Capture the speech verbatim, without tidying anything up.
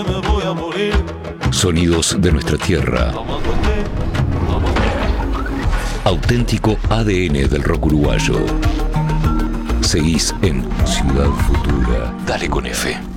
Me voy a morir. Sonidos de nuestra tierra. Auténtico A D N del rock uruguayo. Seguís en Ciudad Futura. Dale con F.